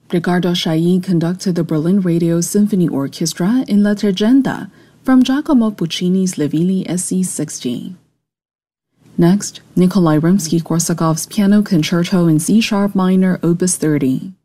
Riccardo Chailly conducted the Berlin Radio Symphony Orchestra in La Tregenda from Giacomo Puccini's Le Villi SC60. Next, Nikolai Rimsky-Korsakov's Piano Concerto in C-sharp minor, Opus 30.